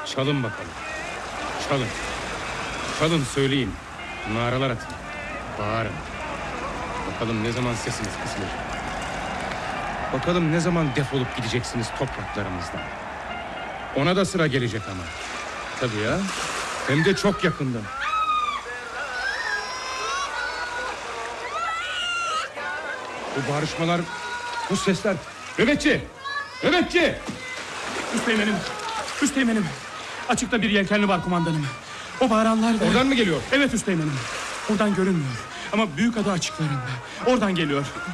Çalın bakalım. Çalın. Çalın, söyleyin. Naralar atın. Bağırın. Bakalım ne zaman sesiniz kısılır. Bakalım ne zaman defolup gideceksiniz topraklarımızdan. Ona da sıra gelecek ama. Tabii ya. Hem de çok yakında. Bu bağırışmalar, bu sesler. Nöbetçi! Nöbetçi! Üsteğmenim, üsteğmenim. Açıkta bir yelkenli var kumandanım. O bağıranlar da... Oradan mı geliyor? Evet üsteğmenim. Buradan görünmüyor. Ama büyük ada açıklarında. Oradan geliyor.